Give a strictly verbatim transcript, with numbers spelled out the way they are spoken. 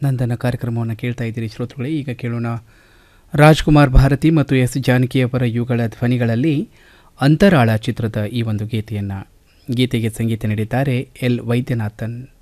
ನಂದನ ಕಾರ್ಯಕ್ರಮವನ್ನು ಕೇಳ್ತಾ ಇದ್ದೀರಿ ಶ್ರೋತೃಗಳೇ. ಈಗ ಕೇಳೋಣ ರಾಜ್ಕುಮಾರ್ ಭಾರತಿ ಮತ್ತು ಎಸ್ ಜಾನಕಿಯವರ ಇವುಗಳ ಧ್ವನಿಗಳಲ್ಲಿ ಅಂತರಾಳ ಚಿತ್ರದ ಈ ಒಂದು ಗೀತೆಯನ್ನು. ಗೀತೆಗೆ ಸಂಗೀತ ನೀಡಿದ್ದಾರೆ ಎಲ್ ವೈದ್ಯನಾಥನ್.